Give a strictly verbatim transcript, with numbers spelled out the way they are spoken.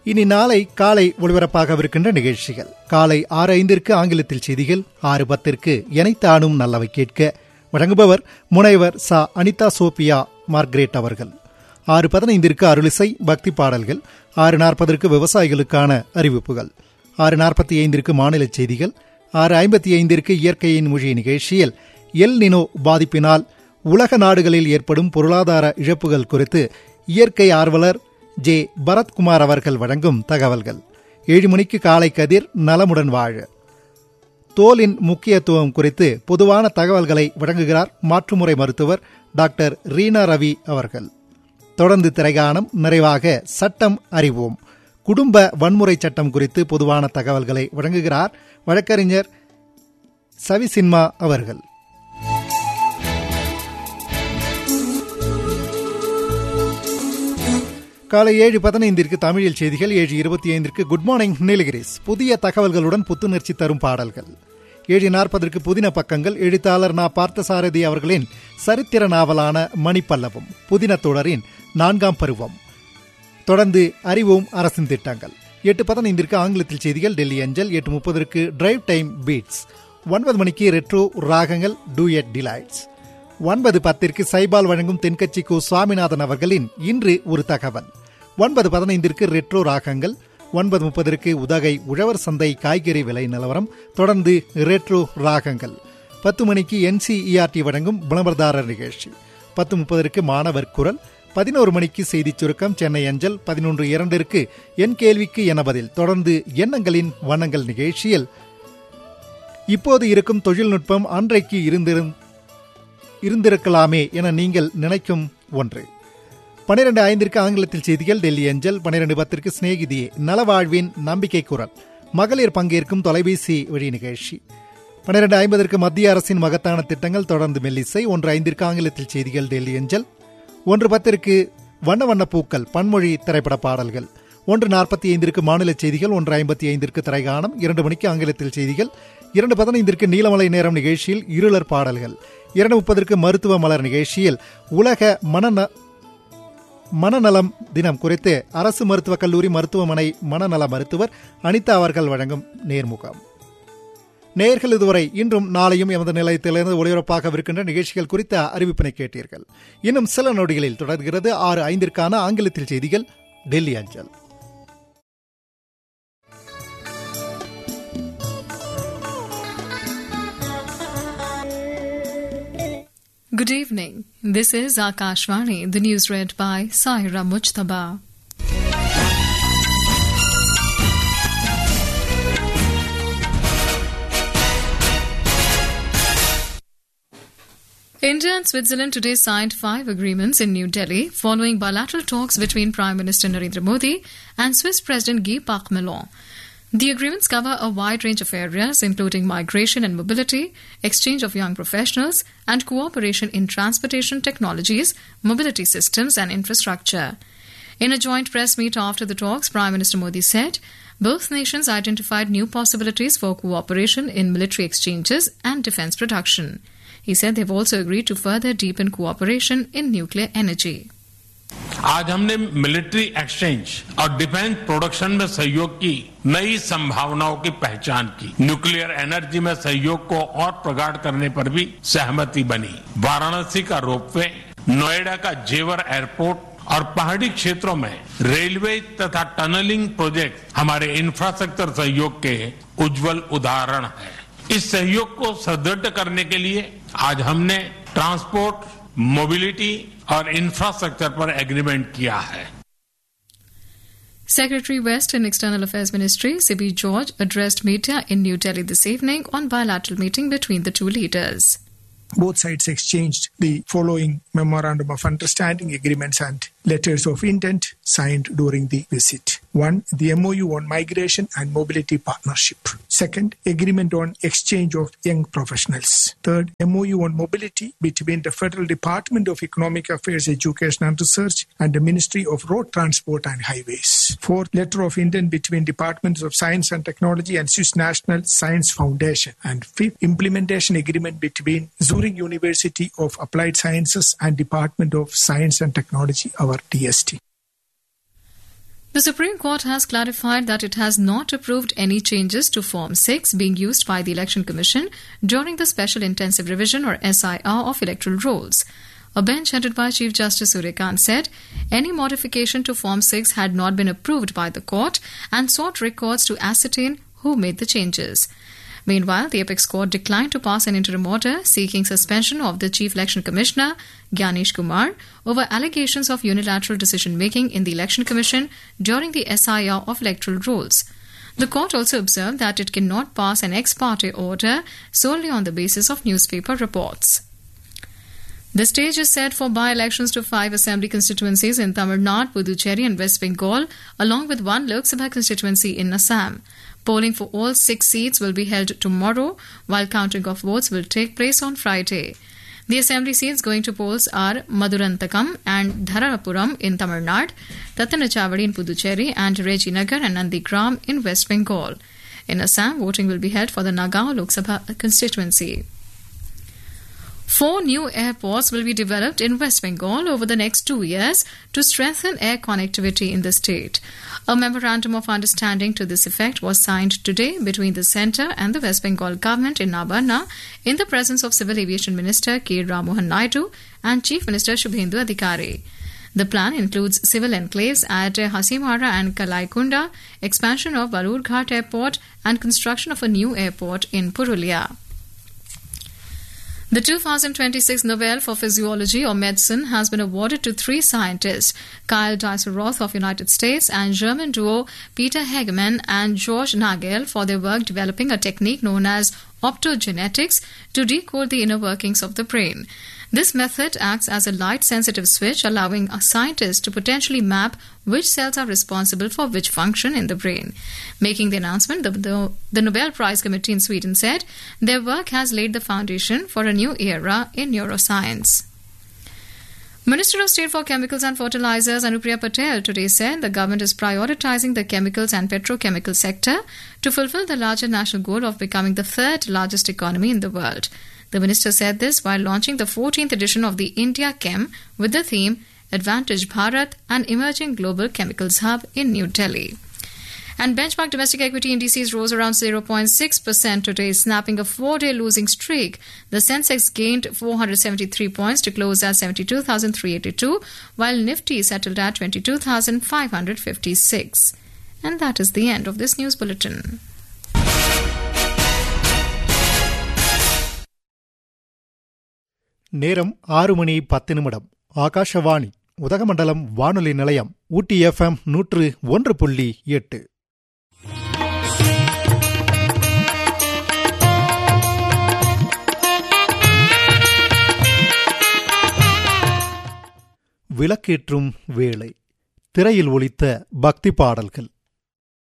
இனி நாளை காலை ஒளிபரப்பாகவிருக்கின்ற நிகழ்ச்சிகள்: காலை ஆறு ஐந்திற்கு ஆங்கிலத்தில் செய்திகள், ஆறு பத்திற்கு எனைத்தானும் நல்லவை கேட்க, வழங்குபவர் முனைவர் ச அனிதா சோபியா மார்க்ரேட் அவர்கள். ஆறு பதினைந்திற்கு அருளிசை பக்தி பாடல்கள், ஆறு நாற்பதற்கு விவசாயிகளுக்கான அறிவிப்புகள், ஆறு நாற்பத்தி ஐந்திற்கு மாநில செய்திகள், ஆறு ஐம்பத்தி ஐந்திற்கு இயற்கையின் மொழி நிகழ்ச்சியில் எல் நினோ பாதிப்பினால் உலக நாடுகளில் ஏற்படும் பொருளாதார இழப்புகள் குறித்து இயற்கை ஆர்வலர் ஜே பரத்குமார் அவர்கள் வழங்கும் தகவல்கள். ஏழு மணிக்கு காலை கதிர் நலமுடன் வாழ, தோலின் முக்கியத்துவம் குறித்து பொதுவான தகவல்களை வழங்குகிறார் மாற்றுமுறை மருத்துவர் டாக்டர் ரீனா ரவி அவர்கள். தொடர்ந்து திரைகானம், நிறைவாக சட்டம் அறிவோம், குடும்ப வன்முறை சட்டம் குறித்து பொதுவான தகவல்களை வழங்குகிறார் வழக்கறிஞர் சவிசின்மா அவர்கள். காலை ஏழு பதினைந்திற்கு தமிழில் செய்திகள், ஏழு இருபத்தி ஐந்திற்கு குட் மார்னிங் நீலகிரிஸ், புதிய தகவல்களுடன் புத்துணர்ச்சி தரும் பாடல்கள். ஏழு நாற்பதற்கு புதின பக்கங்கள், எழுத்தாளர் நா பார்த்தசாரதி அவர்களின் சரித்திர நாவலான மணிப்பல்லவம் புதின தொடரின் நான்காம் பருவம். தொடர்ந்து அறிவோம் அரசின் திட்டங்கள். எட்டு பதினைந்திற்கு ஆங்கிலத்தில் செய்திகள் டெல்லி அஞ்சல். எட்டு முப்பதற்கு டிரைவ் டைம் பீட்ஸ். ஒன்பது மணிக்கு ரெட்ரோ ராகங்கள் டூயட் டிலைட்ஸ். ஒன்பது பத்திற்கு சைபால் வழங்கும் தென்கட்சி கு சுவாமிநாதன் அவர்களின் இன்று ஒரு தகவல். ஒன்பது பதினைந்திற்கு ரெட்ரோ ராகங்கள். ஒன்பது முப்பதற்கு உதகை உழவர் சந்தை காய்கறி விலை நிலவரம். தொடர்ந்து ரெட்ரோ ராகங்கள். பத்து மணிக்கு என்சிஇஆர்டி வழங்கும் விளம்பரதாரர் நிகழ்ச்சி. பத்து முப்பதற்கு மாணவர் குரல். பதினோரு மணிக்கு செய்திச் சுருக்கம் சென்னை அஞ்சல். பதினொன்று இரண்டிற்கு என் கேள்விக்கு என பதில். தொடர்ந்து எண்ணங்களின் வண்ணங்கள் நிகழ்ச்சியில் இப்போது இருக்கும் தொழில்நுட்பம் அன்றைக்கு இருந்திருக்கலாமே என நீங்கள் நினைக்கும் ஒன்று. பனிரெண்டு ஐந்திற்கு ஆங்கிலத்தில் செய்திகள் டெல்லி அஞ்சல். பனிரெண்டு பத்திற்கு சிநேகிதியே நலவாழ்வின் நம்பிக்கை குரல், மகளிர் பங்கேற்கும் தொலைபேசி வழி நிகழ்ச்சி. பனிரெண்டு ஐம்பதற்கு மத்திய அரசின் மகத்தான திட்டங்கள். தொடர்ந்து மெல்லிசை. ஒன்று ஐந்திற்கு ஆங்கிலத்தில் செய்திகள் டெல்லி அஞ்சல். ஒன்று பத்திற்கு வண்ண வண்ண பூக்கள் பன்மொழி திரைப்பட பாடல்கள். ஒன்று நாற்பத்தி ஐந்திற்கு மாநில செய்திகள். ஒன்று ஐம்பத்தி ஐந்திற்கு திரைகானம். இரண்டு மணிக்கு ஆங்கிலத்தில் செய்திகள். இரண்டு பதினைந்திற்கு நீலமலை நேரம் நிகழ்ச்சியில் இருளர் பாடல்கள். இரண்டு முப்பதற்கு மருத்துவ மலர் நிகழ்ச்சியில் உலக மன மனநலம் தினம் குறித்து அரசு மருத்துவக் கல்லூரி மருத்துவமனை மனநல மருத்துவர் அனிதா அவர்கள் வழங்கும் நேர்முகம். நேயர்கள் இதுவரை இன்றும் நாளையும் எமது நிலையத்திலிருந்து ஒளிபரப்பாகவிருக்கின்ற நிகழ்ச்சிகள் குறித்த அறிவிப்பினை கேட்டீர்கள். இன்னும் சில நொடிகளில் தொடர்கிறது ஆறு ஐந்திற்கான ஆங்கிலத்தில் செய்திகள் டெல்லி அஞ்சல். Good evening. This is Akashvani, the news read by Saira Mujtaba. India and Switzerland today signed five agreements in New Delhi following bilateral talks between Prime Minister Narendra Modi and Swiss President Guy Parmelon. The agreements cover a wide range of areas, including migration and mobility, exchange of young professionals, and cooperation in transportation technologies, mobility systems, and infrastructure. In a joint press meet after the talks, Prime Minister Modi said both nations identified new possibilities for cooperation in military exchanges and defence production. He said they've also agreed to further deepen cooperation in nuclear energy. आज हमने military exchange और defence production में सहयोग की नई संभावनाओं की पहचान की। न्यूक्लियर एनर्जी में सहयोग को और प्रगाढ़ करने पर भी सहमति बनी। वाराणसी का रोपवे, नोएडा का जेवर एयरपोर्ट और पहाड़ी क्षेत्रों में रेलवे तथा टनलिंग प्रोजेक्ट हमारे इंफ्रास्ट्रक्चर सहयोग के उज्जवल उदाहरण हैं। इस सहयोग को सुदृढ़ करने के लिए आज हमने ट्रांसपोर्ट, मोबिलिटी और इंफ्रास्ट्रक्चर पर एग्रीमेंट किया है। Secretary West and External Affairs Ministry Sibi George addressed media in New Delhi this evening on bilateral meeting between the two leaders. Both sides exchanged the following memorandum of understanding, agreements and letters of intent signed during the visit. One, the M O U on migration and mobility partnership. Second, agreement on exchange of young professionals. Third, M O U on mobility between the Federal Department of Economic Affairs, Education and Research and the Ministry of Road Transport and Highways. Fourth, letter of intent between Departments of Science and Technology and Swiss National Science Foundation. And fifth, implementation agreement between Zurich University of Applied Sciences and Department of Science and Technology, our D S T. The Supreme Court has clarified that it has not approved any changes to Form six being used by the Election Commission during the Special Intensive Revision or S I R of electoral rolls. A bench headed by Chief Justice Surya Kant said any modification to Form six had not been approved by the court and sought records to ascertain who made the changes. Meanwhile, the Apex Court declined to pass an interim order seeking suspension of the Chief Election Commissioner, Gyanesh Kumar, over allegations of unilateral decision-making in the Election Commission during the S I R of electoral rolls. The court also observed that it cannot pass an ex parte order solely on the basis of newspaper reports. The stage is set for by-elections to five assembly constituencies in Tamil Nadu, Puducherry and West Bengal, along with one Lok Sabha constituency in Assam. Polling for all six seats will be held tomorrow, while counting of votes will take place on Friday. The assembly seats going to polls are Madurantakam and Dharanapuram in Tamil Nadu, Tattanachavadi in Puducherry, and Rejinagar and Nandigram in West Bengal. In Assam, voting will be held for the Nagaon Lok Sabha constituency. Four new airports will be developed in West Bengal over the next two years to strengthen air connectivity in the state. A memorandum of understanding to this effect was signed today between the centre and the West Bengal government in Nabarna in the presence of Civil Aviation Minister K. Ramohan Naidu and Chief Minister Shubhendu Adhikari. The plan includes civil enclaves at Hasimara and Kalaikunda, expansion of Balurghat Airport and construction of a new airport in Purulia. The two thousand twenty-six Nobel for Physiology or Medicine has been awarded to three scientists, Kyle Dicer-Roth of United States and German duo Peter Hegemann and George Nagel for their work developing a technique known as optogenetics to decode the inner workings of the brain. This method acts as a light-sensitive switch, allowing a scientist to potentially map which cells are responsible for which function in the brain. Making the announcement, the, the, the Nobel Prize Committee in Sweden said their work has laid the foundation for a new era in neuroscience. Minister of State for Chemicals and Fertilizers Anupriya Patel today said the government is prioritizing the chemicals and petrochemical sector to fulfill the larger national goal of becoming the third largest economy in the world. The minister said this while launching the fourteenth edition of the India Chem with the theme Advantage Bharat, an emerging global chemicals hub in New Delhi. And benchmark domestic equity indices rose around zero point six percent today, snapping a four-day losing streak. The Sensex gained four hundred seventy-three points to close at seventy-two thousand three hundred eighty-two, while Nifty settled at twenty-two thousand five hundred fifty-six. And that is the end of this news bulletin. நேரம் ஆறு மணி பத்து நிமிடம். ஆகாஷவாணி உதகமண்டலம் வானொலி நிலையம் ஊட்டி FM நூற்று ஒன்று புள்ளி எட்டு. விளக்கேற்றும் வேளை. திரையில் ஒலித்த பக்தி பாடல்கள்.